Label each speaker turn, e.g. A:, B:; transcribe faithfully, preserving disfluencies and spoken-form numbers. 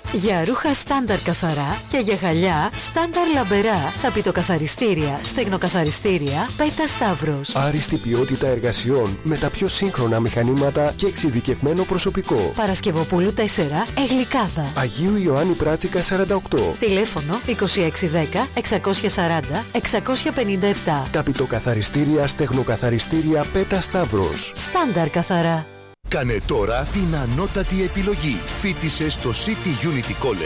A: Για ρούχα στάνταρ καθαρά και για γυαλιά στάνταρ λαμπερά. Ταπητοκαθαριστήρια, στεγνοκαθαριστήρια, Πέτα Σταύρος.
B: Άριστη ποιότητα εργασιών με τα πιο σύγχρονα μηχανήματα και εξειδικευμένο προσωπικό.
A: Παρασκευοπούλου τέσσερα, Εγλικάδα.
B: Αγίου Ιωάννη Πράτσικα σαράντα οκτώ.
A: Τηλέφωνο είκοσι έξι δέκα εξακόσια σαράντα εξακόσια πενήντα επτά.
B: Ταπητοκαθαριστήρια, στεγνοκαθαριστήρια, Πέτα Σταύρος.
A: Στάνταρ καθαρά.
C: Κάνε τώρα την ανώτατη επιλογή. Φοίτησε στο City Unity College.